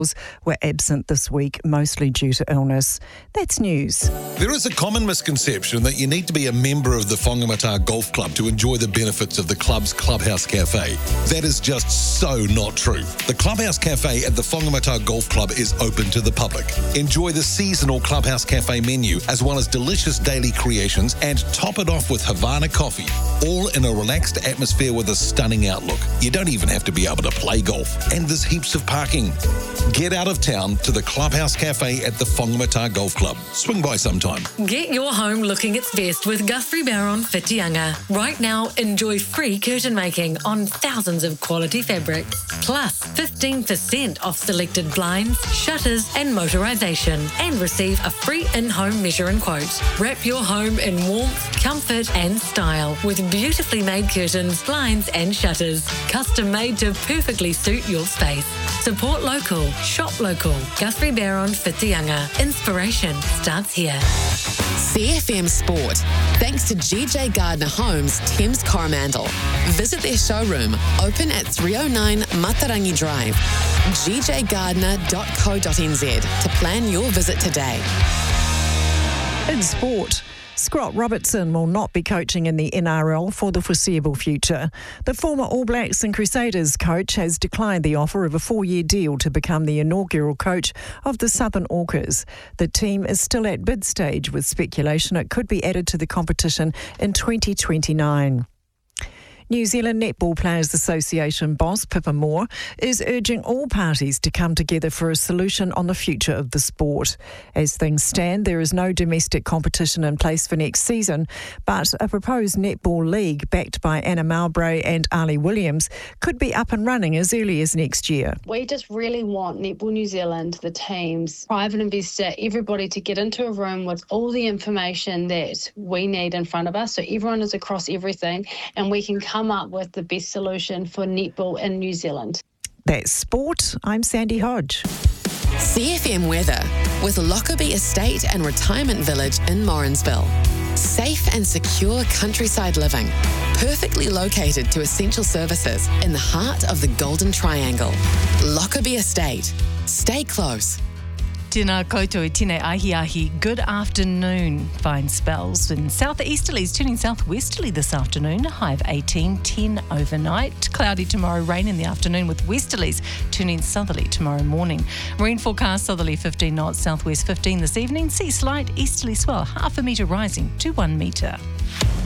were absent this week, mostly due to illness. That's news. There is a common misconception that you need to be a member of the Whangamata Golf Club to enjoy the benefits of the club's Clubhouse Cafe. That is just so not true. The Clubhouse Cafe at the Whangamata Golf Club is open to the public. Enjoy the seasonal Clubhouse Cafe menu, as well as delicious daily creations, and top it off with Havana coffee, all in a relaxed atmosphere with a stunning outlook. You don't even have to be able to play golf, and there's heaps of parking. Get out of town to the Clubhouse Cafe at the Whangamata Golf Club. Swing by sometime. Get your home looking its best with Guthrie Barron Whitianga. Right now, enjoy free curtain making on thousands of quality fabrics, plus 15% off selected blinds, shutters and motorisation, and receive a free in-home measure and quote. Wrap your home in warmth, comfort and style with beautifully made curtains, blinds and shutters, custom made to perfectly suit your space. Support local, shop local. Guthrie Barron Whitianga. Inspiration starts here. CFM Sport. Thanks to GJ Gardner Homes, Thames Coromandel. Visit their showroom, open at 309 Matarangi Drive. gjgardner.co.nz to plan your visit today. In sport, Scott Robertson will not be coaching in the NRL for the foreseeable future. The former All Blacks and Crusaders coach has declined the offer of a 4-year deal to become the inaugural coach of the Southern Orcas. The team is still at bid stage, with speculation it could be added to the competition in 2029. New Zealand Netball Players Association boss Pippa Moore is urging all parties to come together for a solution on the future of the sport. As things stand, there is no domestic competition in place for next season, but a proposed netball league backed by Anna Mowbray and Ali Williams could be up and running as early as next year. We just really want Netball New Zealand, the teams, private investor, everybody to get into a room with all the information that we need in front of us, so everyone is across everything and we can come up with the best solution for netball in New Zealand. That's sport. I'm Sandy Hodge. CFM weather with Lockerbie Estate and Retirement Village in Morrinsville. Safe and secure countryside living, perfectly located to essential services in the heart of the Golden Triangle. Lockerbie Estate. Stay close. Tēnā koutou, tēnei ahi. Good afternoon. Fine spells in southeasterlies turning southwesterly this afternoon. High of 18, 10 overnight. Cloudy tomorrow, rain in the afternoon with westerlies turning southerly tomorrow morning. Marine forecast southerly 15 knots, southwest 15 this evening. Sea slight easterly swell, half a metre rising to 1 metre.